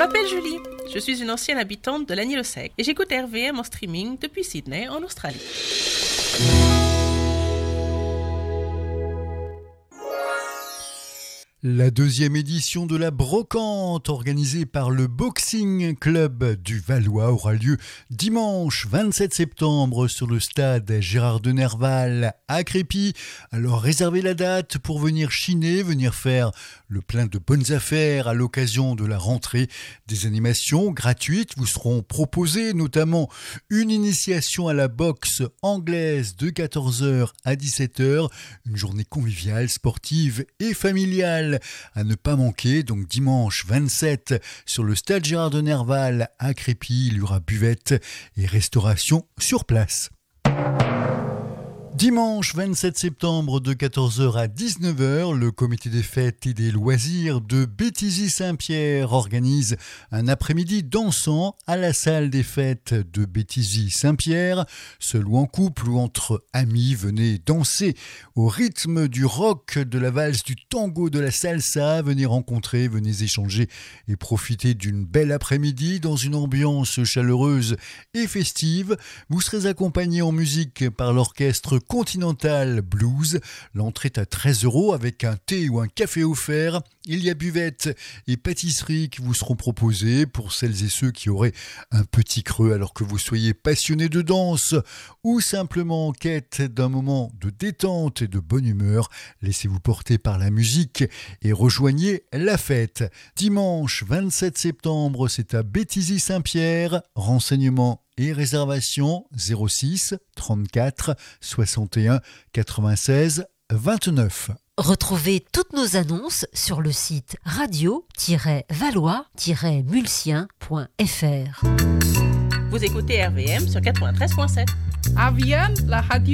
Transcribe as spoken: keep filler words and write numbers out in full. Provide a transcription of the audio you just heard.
m'appelle Julie, je suis une ancienne habitante de Lagny-le-Sec et j'écoute R V M en streaming depuis Sydney en Australie. La deuxième édition de la Brocante, organisée par le Boxing Club du Valois, aura lieu dimanche vingt-sept septembre sur le stade Gérard de Nerval à Crépy. Alors réservez la date pour venir chiner, venir faire le plein de bonnes affaires à l'occasion de la rentrée. Des animations gratuites vous seront proposées, notamment une initiation à la boxe anglaise de quatorze heures à dix-sept heures, une journée conviviale, sportive et familiale à ne pas manquer. Donc dimanche vingt-sept sur le stade Gérard de Nerval à Crépy, il y aura buvette et restauration sur place. Dimanche vingt-sept septembre de quatorze heures à dix-neuf heures, le comité des fêtes et des loisirs de Béthisy-Saint-Pierre organise un après-midi dansant à la salle des fêtes de Béthisy-Saint-Pierre. Seul ou en couple ou entre amis, venez danser au rythme du rock, de la valse, du tango, de la salsa. Venez rencontrer, venez échanger et profiter d'une belle après-midi dans une ambiance chaleureuse et festive. Vous serez accompagné en musique par l'orchestre Continental Blues. L'entrée est à treize euros avec un thé ou un café offert. Il y a buvette et pâtisserie qui vous seront proposées pour celles et ceux qui auraient un petit creux alors que vous soyez passionné de danse ou simplement en quête d'un moment de détente et de bonne humeur. Laissez-vous porter par la musique et rejoignez la fête. Dimanche vingt-sept septembre, c'est à Béthisy-Saint-Pierre. Renseignements et réservation zéro six trente-quatre soixante et un quatre-vingt-seize vingt-neuf. Retrouvez toutes nos annonces sur le site radio tiret valois tiret mulsien point f r. Vous écoutez R V M sur quatre-vingt-treize virgule sept. À Vienne, la radio